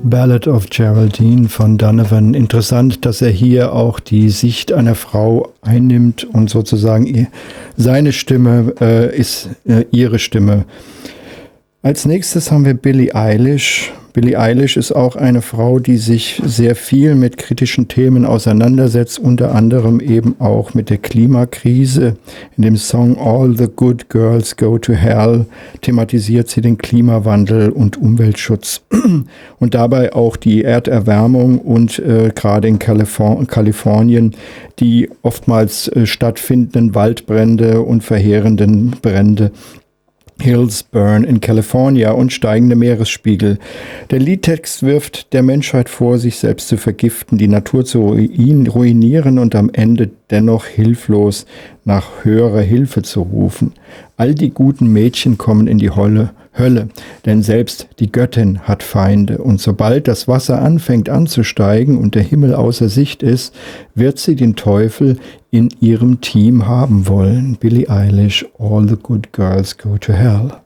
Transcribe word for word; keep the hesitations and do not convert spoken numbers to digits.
Ballad of Geraldine von Donovan. Interessant, dass er hier auch die Sicht einer Frau einnimmt und sozusagen seine Stimme äh, ist äh, ihre Stimme. Als nächstes haben wir Billie Eilish. Billie Eilish ist auch eine Frau, die sich sehr viel mit kritischen Themen auseinandersetzt, unter anderem eben auch mit der Klimakrise. In dem Song All the Good Girls Go to Hell thematisiert sie den Klimawandel und Umweltschutz und dabei auch die Erderwärmung und äh, gerade in Kaliforn- Kalifornien die oftmals äh, stattfindenden Waldbrände und verheerenden Brände. Hills Burn in California und steigende Meeresspiegel. Der Liedtext wirft der Menschheit vor, sich selbst zu vergiften, die Natur zu ruinieren und am Ende dennoch hilflos nach höherer Hilfe zu rufen. All die guten Mädchen kommen in die Hölle, Hölle, denn selbst die Göttin hat Feinde. Und sobald das Wasser anfängt anzusteigen und der Himmel außer Sicht ist, wird sie den Teufel in ihrem Team haben wollen. Billie Eilish, All the Good Girls Go to Hell.